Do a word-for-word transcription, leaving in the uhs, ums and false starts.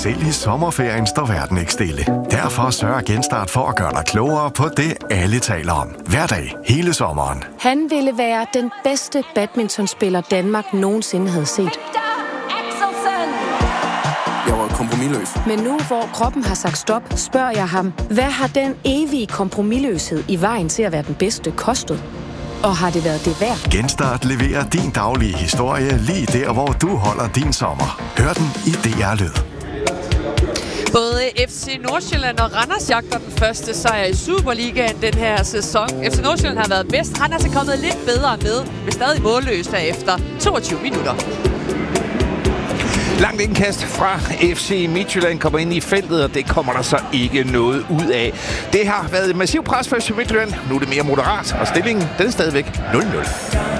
Selv i sommerferien står verden ikke stille. Derfor sørger Genstart for at gøre dig klogere på det, alle taler om. Hver dag, hele sommeren. Han ville være den bedste badmintonspiller, Danmark nogensinde havde set. Jeg var kompromisløs. Men nu, hvor kroppen har sagt stop, spørger jeg ham, hvad har den evige kompromisløshed i vejen til at være den bedste kostet? Og har det været det værd? Genstart leverer din daglige historie lige der, hvor du holder din sommer. Hør den i D R Lyd. Både F C Nordsjælland og Randers jagter den første sejr i Superligaen den her sæson. F C Nordsjælland har været bedst. Randers er kommet lidt bedre med, men stadig målløst efter toogtyve minutter. Langt indkast fra F C Midtjylland kommer ind i feltet, og det kommer der så ikke noget ud af. Det har været et massivt pres for F C Midtjylland. Nu er det mere moderat, og stillingen den er stadigvæk nul nul.